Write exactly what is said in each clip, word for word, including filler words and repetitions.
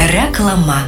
Reklama.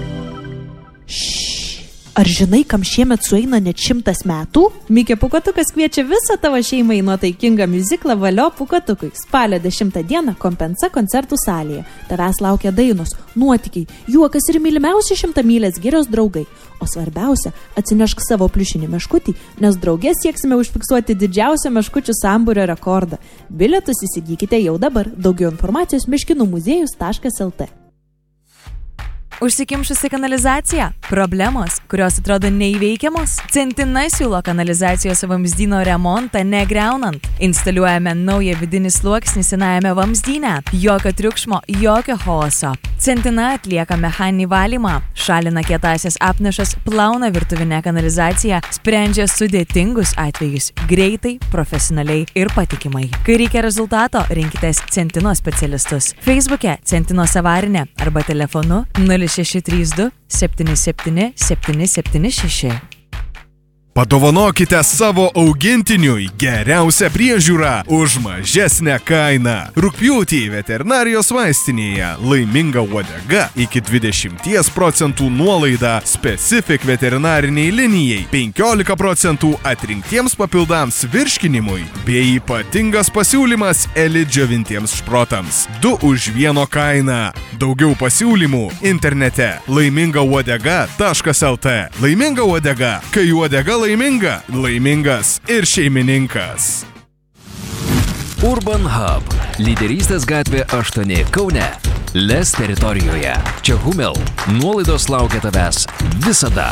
Ar žinai, kam šiemet sueina net šimtas metų? Mikė Pūkuotukas kviečia visą tavo šeimą į nuotaikingą miuziklą Valio Pūkuotukui. Spalio dešimtą dieną Kompensa koncertų salėje. Tavęs laukia dainos, nuotykiai, juokas ir mylimiausi šimtamylės girios draugai. O svarbiausia, atsinešk savo pliušinį meškutį, nes draugės sieksime užfiksuoti didžiausią meškučių sambūrio rekordą. Bilietus įsigykite jau dabar. Daugiau informacijos meškinų muziejus taškas lt. Užsikimšusi kanalizacija? Problemos, kurios atrodo neįveikiamos? Centina siūlo kanalizacijos vamzdyno remontą negriaunant. Instaliuojame naują vidinį sluoksnį senajame vamzdyne. Jokio triukšmo, jokio chaoso. Centina atlieka mechaninį valymą, šalina kietąsias apnašas, plauna virtuvinę kanalizaciją, sprendžia sudėtingus atvejus greitai, profesionaliai ir patikimai. Kai reikia rezultato, rinkitės Centino specialistus. Facebook'e Centinos avarinė arba telefonu nulis šeši trys du septyni septyni septyni septyni šeši. Padovanokite savo augintiniui geriausią priežiūrą už mažesnę kainą. Rugpjūtį veterinarijos vaistinėje Laiminga uodega iki dvidešimt procentų nuolaida Specific veterinariniai linijai, penkiolika procentų atrinktiems papildams virškinimui bei ypatingas pasiūlymas Eli džiovintiems šprotams. Du už vieno kainą. Daugiau pasiūlymų internete laiminga uodega taškas lt. Laiminga uodega, kai uodega laiminga, laimingas ir šeimininkas. Urban Hub. Lyderystės gatvė aštuoni Kaune. Les teritorijoje. Čia Humel. Nuolaidos laukia tavęs visada.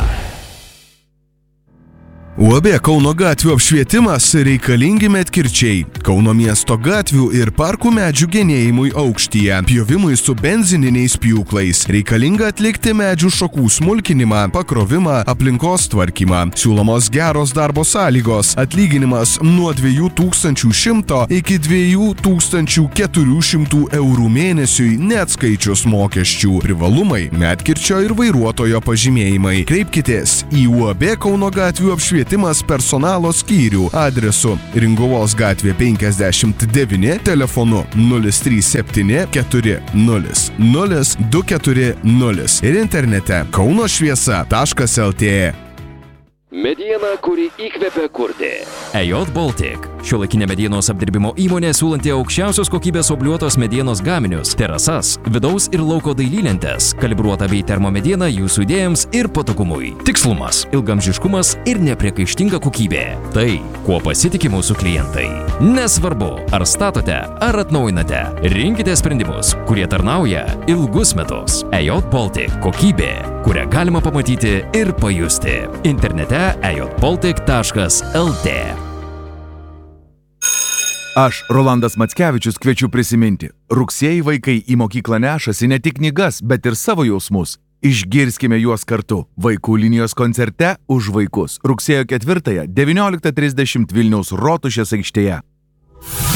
U A B Kauno gatvių apšvietimas reikalingi medkirčiai. Kauno miesto gatvių ir parkų medžių genėjimui aukštyje, pjovimui su benzininiais pjūklais. Reikalinga atlikti medžių šakų smulkinimą, pakrovimą, aplinkos tvarkymą. Siūlomos geros darbo sąlygos, atlyginimas nuo dviejų tūkstančių šimto iki dviejų tūkstančių keturių šimtų eurų mėnesiui neatskaičius mokesčių. Privalumai, medkirčio ir vairuotojo pažymėjimai. Kreipkitės į U A B Kauno gatvių apšvietimą personalo skyrių adresu Ringuvos gatvė penkiasdešimt devyni, telefonu nulis trys septyni keturi nulis nulis du keturi nulis ir internete kaunošviesa taškas lt. Mediena, kuri įkvepia kurti. E J Baltic. Šiuolaikinė medienos apdirbimo įmonė siūlanti aukščiausios kokybės obliuotos medienos gaminius, terasas, vidaus ir lauko dailylentes, kalibruota bei termomediena jūsų idėjams ir patogumui. Tikslumas, ilgamžiškumas ir nepriekaištinga kokybė. Tai, kuo pasitikė mūsų klientai. Nesvarbu, ar statote, ar atnaujinate, rinkite sprendimus, kurie tarnauja ilgus metus. E J Baltic. Kokybė, kurią galima pamatyti ir pajusti. Internete e j baltic taškas lt. Aš, Rolandas Mackevičius, kviečiu prisiminti. Rugsėjį vaikai į mokyklą nešasi ne tik knygas, bet ir savo jausmus. Išgirskime juos kartu. Vaikų linijos koncerte už vaikus. Rugsėjo ketvirtąją devynioliktą trisdešimt Vilniaus Rotušės aikštėje.